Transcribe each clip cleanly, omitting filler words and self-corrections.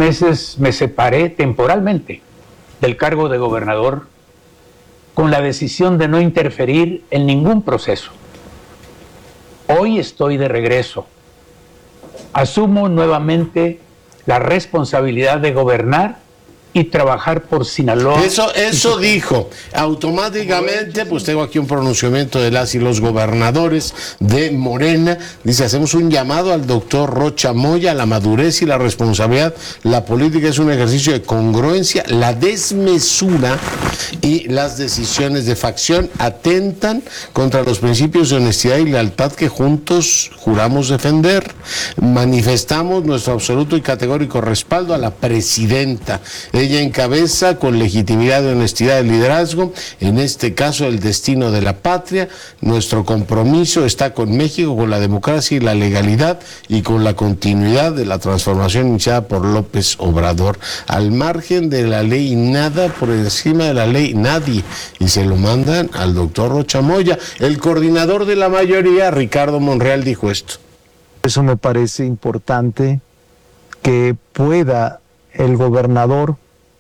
meses me separé temporalmente del cargo de gobernador con la decisión de no interferir en ningún proceso. Hoy estoy de regreso. Asumo nuevamente la responsabilidad de gobernar y trabajar por Sinaloa. Eso dijo. Automáticamente, pues tengo aquí un pronunciamiento de las y los gobernadores de Morena. Dice, hacemos un llamado al doctor Rocha Moya, la madurez y la responsabilidad. La política es un ejercicio de congruencia, la desmesura y las decisiones de facción atentan contra los principios de honestidad y lealtad que juntos juramos defender. Manifestamos nuestro absoluto y categórico respaldo a la presidenta. Ella encabeza con legitimidad, honestidad y liderazgo, en este caso el destino de la patria. Nuestro compromiso está con México, con la democracia y la legalidad y con la continuidad de la transformación iniciada por López Obrador. Al margen de la ley nada, por encima de la ley nadie. Y se lo mandan al doctor Rocha Moya. El coordinador de la mayoría, Ricardo Monreal, dijo esto. Eso me parece importante, que pueda el gobernador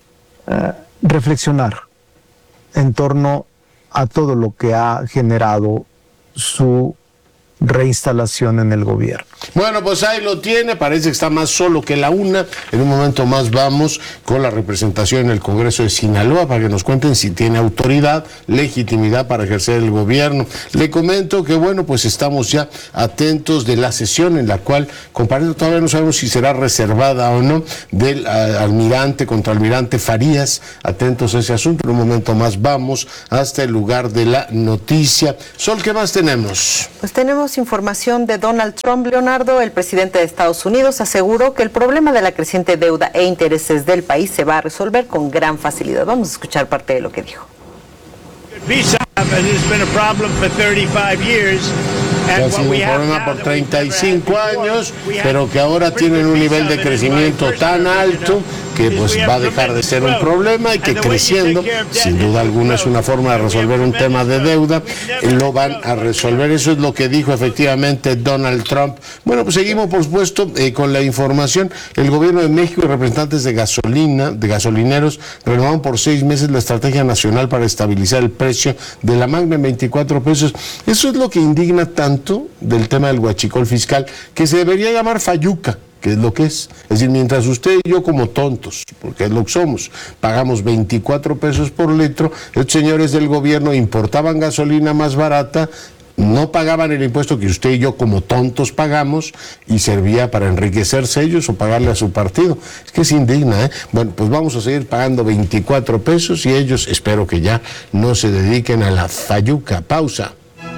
reflexionar en torno a todo lo que ha generado su reinstalación en el gobierno. Bueno, pues ahí lo tiene, parece que está más solo que la una. En un momento más vamos con la representación en el Congreso de Sinaloa para que nos cuenten si tiene autoridad, legitimidad para ejercer el gobierno. Le comento que, bueno, pues estamos ya atentos de la sesión en la cual, comparando, todavía no sabemos si será reservada o no, del almirante, contraalmirante Farías. Atentos a ese asunto. En un momento más vamos hasta el lugar de la noticia. Sol, ¿qué más tenemos? Pues tenemos información de Donald Trump. Leonardo, el presidente de Estados Unidos, aseguró que el problema de la creciente deuda e intereses del país se va a resolver con gran facilidad. Vamos a escuchar parte de lo que dijo. Que ha sido un problema por 35 años, pero que ahora tienen un nivel de crecimiento tan alto que pues va a dejar de ser un problema y que creciendo, sin duda alguna es una forma de resolver un tema de deuda, lo van a resolver. Eso es lo que dijo efectivamente Donald Trump. Bueno, pues seguimos por supuesto con la información. El gobierno de México y representantes de gasolineros renovaron por 6 meses la estrategia nacional para estabilizar el precio de la Magna en 24 pesos. Eso es lo que indigna tanto del tema del huachicol fiscal, que se debería llamar fayuca, que es lo que es. Es decir, mientras usted y yo como tontos, porque es lo que somos, pagamos 24 pesos por litro, estos señores del gobierno importaban gasolina más barata, no pagaban el impuesto que usted y yo como tontos pagamos y servía para enriquecerse ellos o pagarle a su partido. Es que es indigna, ¿eh? Bueno, pues vamos a seguir pagando 24 pesos y ellos espero que ya no se dediquen a la fayuca. Pausa.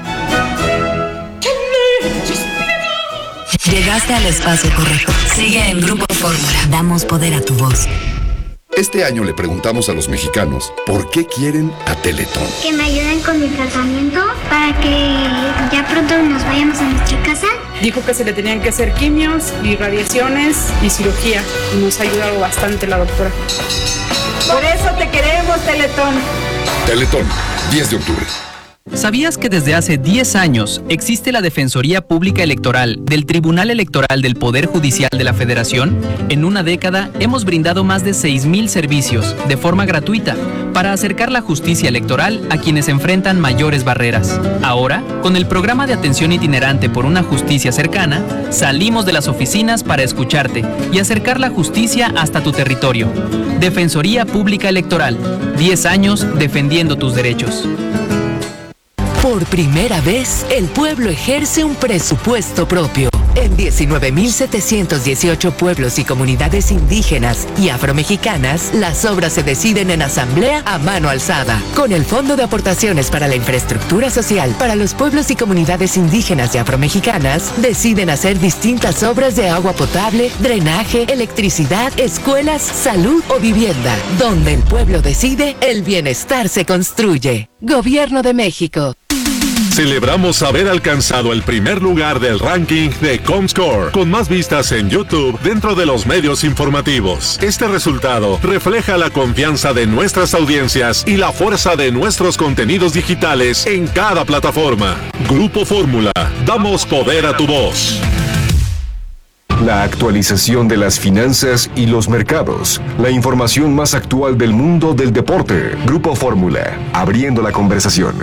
Llegaste al espacio correcto. Sigue en Grupo Fórmula. Damos poder a tu voz. Este año le preguntamos a los mexicanos por qué quieren a Teletón. Que me ayuden con mi tratamiento para que ya pronto nos vayamos a nuestra casa. Dijo que se le tenían que hacer quimios y radiaciones y cirugía. Y nos ha ayudado bastante la doctora. Por eso te queremos, Teletón. Teletón, 10 de octubre. ¿Sabías que desde hace 10 años existe la Defensoría Pública Electoral del Tribunal Electoral del Poder Judicial de la Federación? En una década hemos brindado más de 6,000 servicios de forma gratuita para acercar la justicia electoral a quienes enfrentan mayores barreras. Ahora, con el programa de atención itinerante por una justicia cercana, salimos de las oficinas para escucharte y acercar la justicia hasta tu territorio. Defensoría Pública Electoral, 10 años defendiendo tus derechos. Por primera vez, el pueblo ejerce un presupuesto propio. En 19.718 pueblos y comunidades indígenas y afromexicanas, las obras se deciden en asamblea a mano alzada. Con el Fondo de Aportaciones para la Infraestructura Social para los pueblos y comunidades indígenas y afromexicanas, deciden hacer distintas obras de agua potable, drenaje, electricidad, escuelas, salud o vivienda. Donde el pueblo decide, el bienestar se construye. Gobierno de México. Celebramos haber alcanzado el primer lugar del ranking de Comscore, con más vistas en YouTube dentro de los medios informativos. Este resultado refleja la confianza de nuestras audiencias y la fuerza de nuestros contenidos digitales en cada plataforma. Grupo Fórmula, damos poder a tu voz. La actualización de las finanzas y los mercados. La información más actual del mundo del deporte. Grupo Fórmula, abriendo la conversación.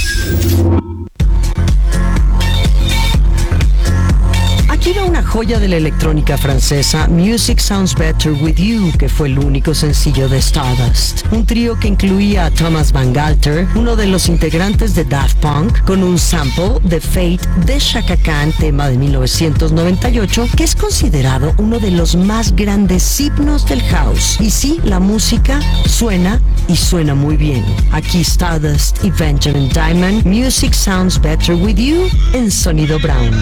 Aquí va una joya de la electrónica francesa, Music Sounds Better With You, que fue el único sencillo de Stardust. Un trío que incluía a Thomas Van Galter, uno de los integrantes de Daft Punk, con un sample de Fate de Chaka Khan, tema de 1998, que es considerado uno de los más grandes himnos del house. Y sí, la música suena y suena muy bien. Aquí Stardust y Benjamin Diamond, Music Sounds Better With You en Sonido Brown.